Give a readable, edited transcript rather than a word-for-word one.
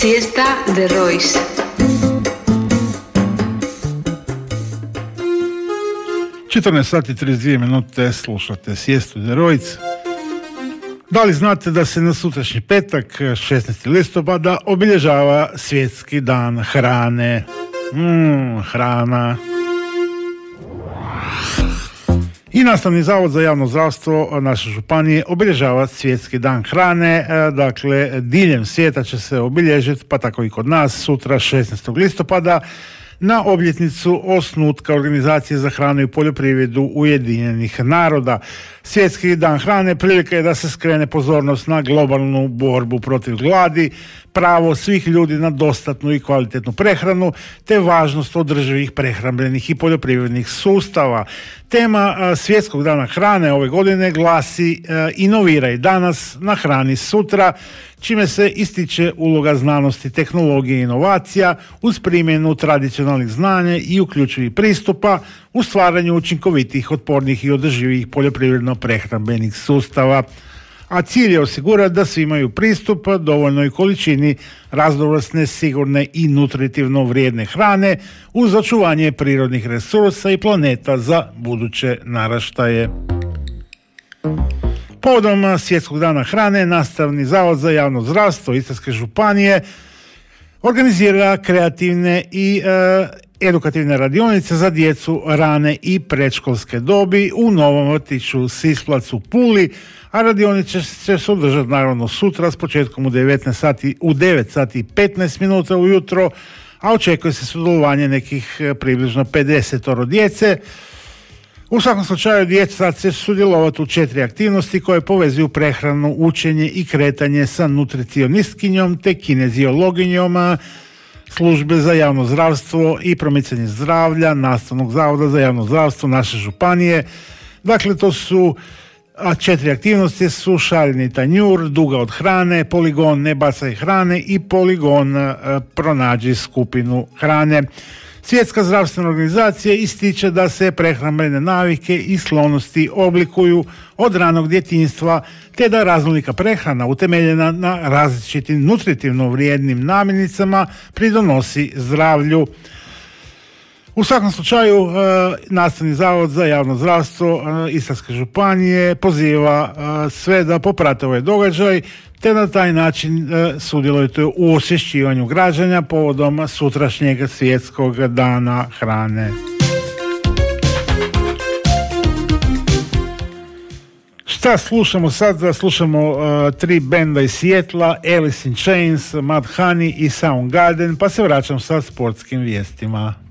Siesta de Royce. Sati 32 minute slušate Siestu de Royce. Da li znate da se na sutrašnji petak, 16. listopada, obilježava Svjetski dan hrane? Hrana. I Nastavni zavod za javno zdravstvo naše županije obilježava Svjetski dan hrane. Dakle, diljem svijeta će se obilježiti, pa tako i kod nas, sutra 16. listopada, na obljetnicu osnutka Organizacije za hranu i poljoprivredu Ujedinjenih naroda. Svjetski dan hrane prilika je da se skrene pozornost na globalnu borbu protiv gladi, pravo svih ljudi na dostatnu i kvalitetnu prehranu, te važnost održivih prehrambenih i poljoprivrednih sustava. Tema Svjetskog dana hrane ove godine glasi Inoviraj danas, nahrani sutra, čime se ističe uloga znanosti, tehnologije i inovacija uz primjenu tradicionalnih znanja i uključivih pristupa u stvaranju učinkovitih, otpornih i održivih poljoprivredno-prehrambenih sustava. A cilj je osigurati da svi imaju pristup dovoljnoj količini raznovrsne, sigurne i nutritivno vrijedne hrane uz očuvanje prirodnih resursa i planeta za buduće naraštaje. Povodom Svjetskog dana hrane, Nastavni zavod za javno zdravstvo Istarske županije organizira kreativne i edukativne radionice za djecu rane i predškolske dobi u novom vrtiću Sisplac u Puli, a radionice će se održati naravno sutra s početkom u 9 sati i 15 minuta ujutro, a očekuje se sudjelovanje nekih približno 50 djece. U svakom slučaju djeca će sudjelovati u 4 aktivnosti koje povezuju prehranu, učenje i kretanje sa nutricionistkinjom te kineziologinjom Službe za javno zdravstvo i promicanje zdravlja Nastavnog zavoda za javno zdravstvo naše županije. Dakle, to su 4 aktivnosti su šareni tanjur, duga od hrane, poligon ne bacaj hrane i poligon pronađi skupinu hrane. Svjetska zdravstvena organizacija ističe da se prehrambene navike i sklonosti oblikuju od ranog djetinjstva, te da raznolika prehrana utemeljena na različitim nutritivno vrijednim namirnicama pridonosi zdravlju. U svakom slučaju, Nastavni zavod za javno zdravstvo Istarske županije poziva sve da poprate ovaj događaj, te na taj način sudjelujete u osvješćivanju građana povodom sutrašnjeg Svjetskog dana hrane. Šta slušamo sad? Slušamo 3 benda iz Sijetla, Alice in Chains, Mudhoney i Soundgarden, pa se vraćam sa sportskim vijestima.